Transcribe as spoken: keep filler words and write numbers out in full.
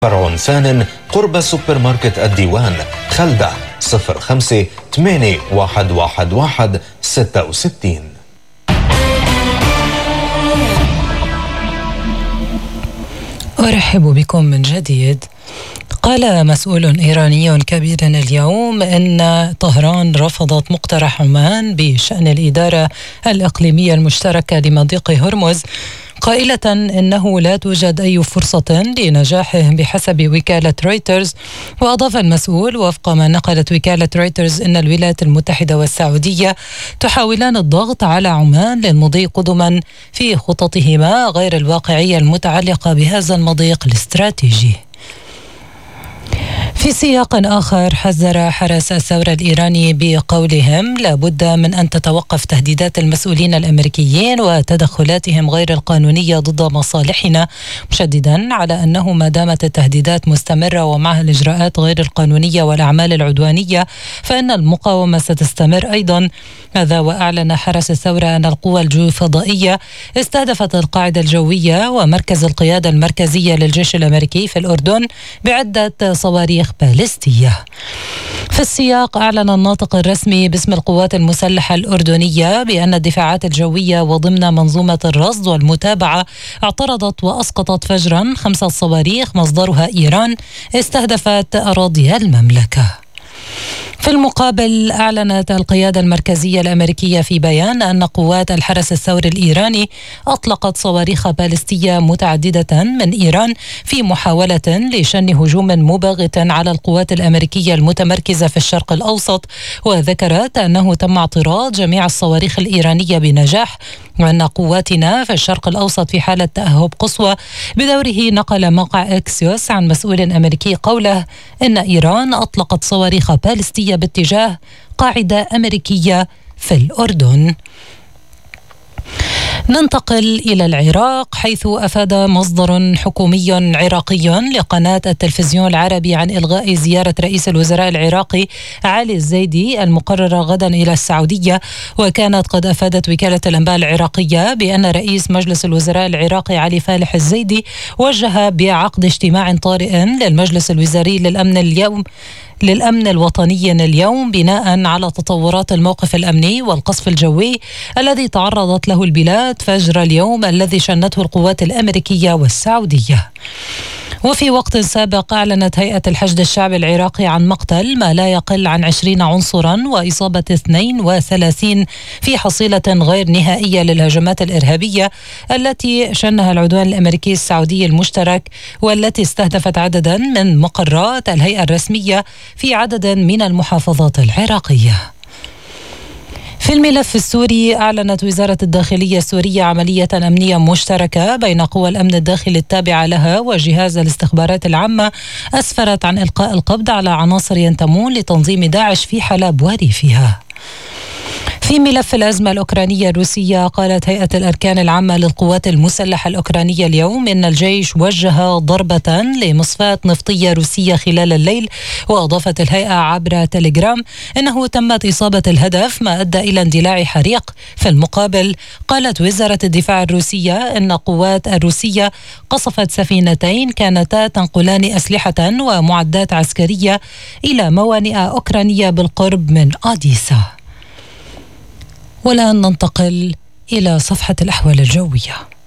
فرع ثان قرب سوبر ماركت الديوان، خلدة صفر خمسة ثمانية واحد واحد واحد ستة وستين. أرحب بكم من جديد. قال مسؤول إيراني كبير اليوم إن طهران رفضت مقترح عمان بشأن الإدارة الإقليمية المشتركة لمضيق هرمز، قائلة إنه لا توجد أي فرصة لنجاحه بحسب وكالة رويترز. وأضاف المسؤول وفق ما نقلت وكالة رويترز إن الولايات المتحدة والسعودية تحاولان الضغط على عمان للمضي قدما في خططهما غير الواقعية المتعلقة بهذا المضيق الاستراتيجي. في سياق آخر، حذر حرس الثورة الإيراني بقولهم لابد من أن تتوقف تهديدات المسؤولين الأمريكيين وتدخلاتهم غير القانونية ضد مصالحنا، مشددا على أنه ما دامت التهديدات مستمرة ومعها الإجراءات غير القانونية والأعمال العدوانية فإن المقاومة ستستمر أيضا. هذا وأعلن حرس الثورة أن القوى الجوفضائية استهدفت القاعدة الجوية ومركز القيادة المركزية للجيش الأمريكي في الأردن بعدة صواريخ باليستية. في السياق، أعلن الناطق الرسمي باسم القوات المسلحة الأردنية بأن الدفاعات الجوية وضمن منظومة الرصد والمتابعة اعترضت وأسقطت فجرا خمسة صواريخ مصدرها إيران استهدفت أراضي المملكة. في المقابل، أعلنت القيادة المركزية الأمريكية في بيان أن قوات الحرس الثوري الإيراني أطلقت صواريخ باليستية متعددة من إيران في محاولة لشن هجوم مباغت على القوات الأمريكية المتمركزة في الشرق الأوسط، وذكرت أنه تم اعتراض جميع الصواريخ الإيرانية بنجاح، وأن قواتنا في الشرق الأوسط في حالة تأهب قصوى. بدوره نقل موقع إكسيوس عن مسؤول أمريكي قوله إن إيران أطلقت صواريخ باليستية باتجاه قاعدة أمريكية في الأردن. ننتقل إلى العراق، حيث أفاد مصدر حكومي عراقي لقناة التلفزيون العربي عن إلغاء زيارة رئيس الوزراء العراقي علي الزيدي المقررة غدا إلى السعودية. وكانت قد أفادت وكالة الأنباء العراقية بأن رئيس مجلس الوزراء العراقي علي فالح الزيدي وجه بعقد اجتماع طارئ للمجلس الوزاري للأمن اليوم للأمن الوطني اليوم بناء على تطورات الموقف الأمني والقصف الجوي الذي تعرضت له البلاد فجر اليوم الذي شنته القوات الأمريكية والسعودية. وفي وقت سابق، أعلنت هيئة الحشد الشعبي العراقي عن مقتل ما لا يقل عن عشرين عنصرا وإصابة اثنين وثلاثين في حصيلة غير نهائية للهجمات الإرهابية التي شنها العدوان الأمريكي السعودي المشترك، والتي استهدفت عددا من مقرات الهيئة الرسمية في عدد من المحافظات العراقية. في الملف السوري، أعلنت وزارة الداخلية السورية عملية أمنية مشتركة بين قوى الأمن الداخلي التابعة لها وجهاز الاستخبارات العامة أسفرت عن إلقاء القبض على عناصر ينتمون لتنظيم داعش في حلب وريفها. في ملف الأزمة الأوكرانية الروسية، قالت هيئة الأركان العامة للقوات المسلحة الأوكرانية اليوم إن الجيش وجه ضربة لمصفاة نفطية روسية خلال الليل. وأضافت الهيئة عبر تليجرام إنه تمت إصابة الهدف ما أدى إلى اندلاع حريق. في المقابل، قالت وزارة الدفاع الروسية إن القوات الروسية قصفت سفينتين كانتا تنقلان أسلحة ومعدات عسكرية إلى موانئ أوكرانية بالقرب من أوديسا. والآن ننتقل إلى صفحة الأحوال الجوية.